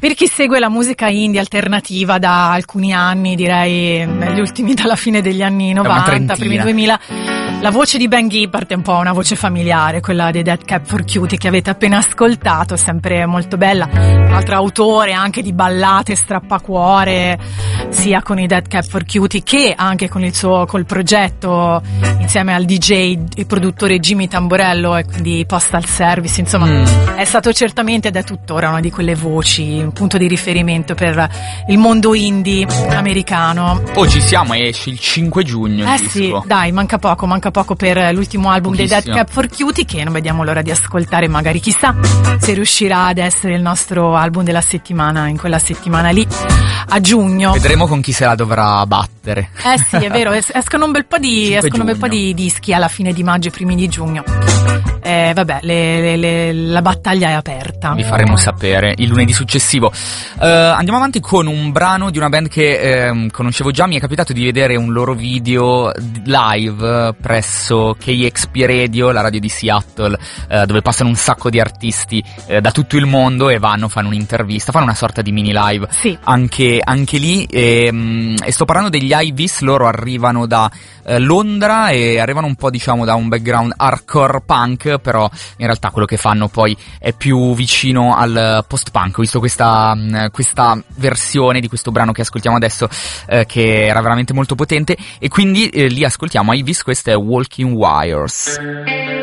Per chi segue la musica indie alternativa da alcuni anni, direi negli ultimi, dalla fine degli anni 90, primi 2000, la voce di Ben Gibbard è un po' una voce familiare, quella dei Dead Cab for Cutie che avete appena ascoltato, sempre molto bella. Tra l'altro autore anche di ballate strappacuore, sia con i Dead Cab for Cutie che anche con col progetto insieme al DJ e produttore Jimmy Tamborello, e quindi Postal Service, insomma. È stato certamente ed è tuttora una di quelle voci, un punto di riferimento per il mondo indie americano. Oggi siamo, esce il 5 giugno il sì, disco. dai, manca poco per l'ultimo album dei Dead Cab for Cutie, che non vediamo l'ora di ascoltare, magari chissà se riuscirà ad essere il nostro album della settimana, in quella settimana lì a giugno. Vedremo con chi se la dovrà battere. Sì, è vero, escono un bel po' di dischi alla fine di maggio e primi di giugno. Vabbè, la battaglia è aperta. Vi faremo sapere il lunedì successivo. Andiamo avanti con un brano di una band che conoscevo già. Mi è capitato di vedere un loro video live presso KXP Radio, la radio di Seattle, dove passano un sacco di artisti da tutto il mondo e fanno un'intervista, fanno una sorta di mini live. Sì. Anche lì, e sto parlando degli Ivis. Loro arrivano da Londra e arrivano un po', diciamo, da un background hardcore punk, però in realtà quello che fanno poi è più vicino al post-punk. Ho visto questa versione di questo brano che ascoltiamo adesso, che era veramente molto potente, e quindi li ascoltiamo. Ivis, questo è Walking Wires.